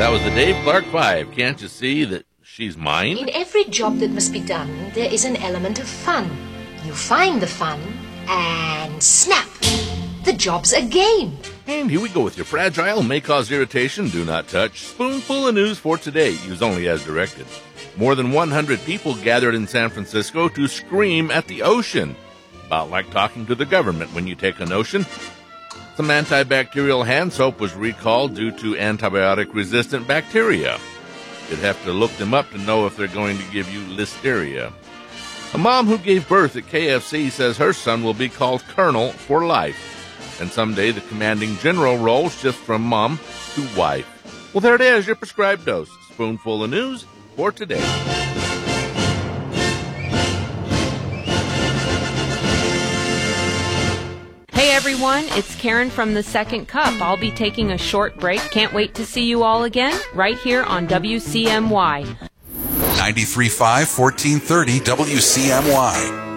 That was the Dave Clark 5. Can't you see that she's mine? In every job that must be done, there is an element of fun. You find the fun, and snap! The job's a game. And here we go with your fragile, may cause irritation, do not touch. Spoonful of news for today. Use only as directed. More than 100 people gathered in San Francisco to scream at the ocean. About like talking to the government when you take a notion. Some antibacterial hand soap was recalled due to antibiotic-resistant bacteria. You'd have to look them up to know if they're going to give you listeria. A mom who gave birth at KFC says her son will be called Colonel for life. And someday the commanding general role shifts from mom to wife. Well, there it is, your prescribed dose. Spoonful of news for today. Hey everyone, it's Karen from The Second Cup. I'll be taking a short break. Can't wait to see you all again right here on WCMY. 93.5, 1430 WCMY.